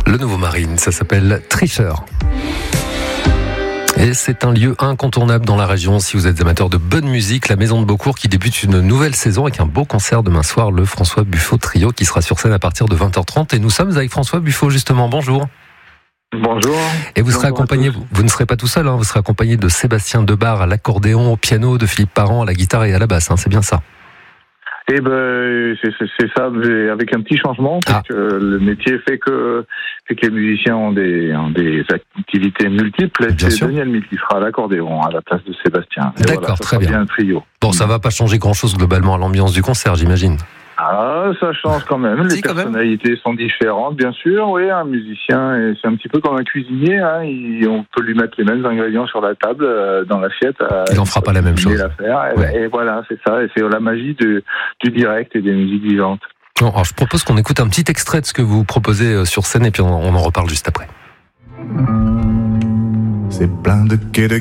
Le nouveau Marine, ça s'appelle Tricheur. Et c'est un lieu incontournable dans la région si vous êtes amateur de bonne musique. La Maison de Beaucourt qui débute une nouvelle saison avec un beau concert demain soir, le François Buffo Trio qui sera sur scène à partir de 20h30. Et nous sommes avec François Buffo justement. Bonjour. Bonjour. Et vous serez accompagné, vous ne serez pas tout seul, vous serez accompagné de Sébastien Debar à l'accordéon, au piano, de Philippe Parent à la guitare et à la basse, c'est bien ça? Eh ben, c'est ça, mais avec un petit changement, parce que le métier fait que les musiciens ont des activités multiples. Bien c'est sûr. Daniel Mill qui sera à l'accordéon à la place de Sébastien. Et D'accord, voilà, ça très sera bien. Un trio. Bon, ça va pas changer grand-chose globalement à l'ambiance du concert, j'imagine. Ah, ça change quand même. Si, Les quand même. personnalités sont différentes, bien sûr. Oui, un musicien, c'est un petit peu comme un cuisinier. On peut lui mettre les mêmes ingrédients sur la table, dans l'assiette. Il en fera pas la même chose. Et voilà, c'est ça. Et c'est la magie du direct et des musiques vivantes. Bon, alors je propose qu'on écoute un petit extrait de ce que vous proposez sur scène et puis on en reparle juste après. C'est plein de quais de